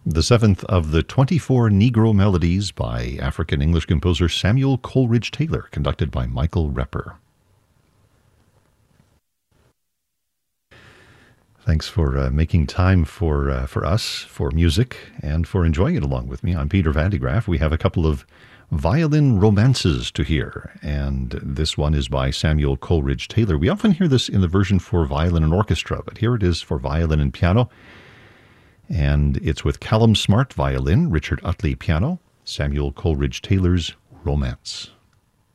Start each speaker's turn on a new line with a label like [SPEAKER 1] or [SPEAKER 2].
[SPEAKER 1] The seventh of the 24 Negro Melodies by African-English composer Samuel Coleridge Taylor, conducted by Michael Repper. Thanks for making time for us, for music, and for enjoying it along with me. I'm Peter Van de Graaff. We have a couple of violin romances to hear, and this one is by Samuel Coleridge Taylor. We often hear this in the version for violin and orchestra, but here it is for violin and piano, and it's with Callum Smart violin, Richard Utley piano, Samuel Coleridge Taylor's Romance.